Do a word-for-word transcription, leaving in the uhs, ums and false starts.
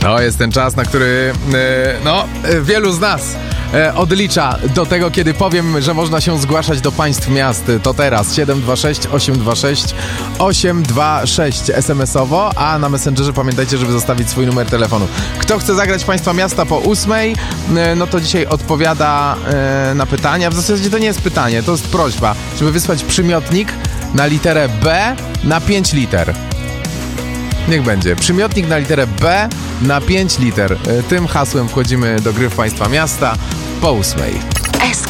To jest ten czas, na który no, wielu z nas odlicza do tego, kiedy powiem, że można się zgłaszać do państw miast. To teraz siedem dwa sześć osiem dwa sześć osiem dwa sześć es em esowo, a na Messengerze pamiętajcie, żeby zostawić swój numer telefonu. Kto chce zagrać w państwa miasta po ósmej, no to dzisiaj odpowiada na pytania. W zasadzie to nie jest pytanie, to jest prośba, żeby wysłać przymiotnik na literę B na pięć liter. Niech będzie. Przymiotnik na literę B na pięć liter. Tym hasłem wchodzimy do gry w państwa miasta po ósmej. S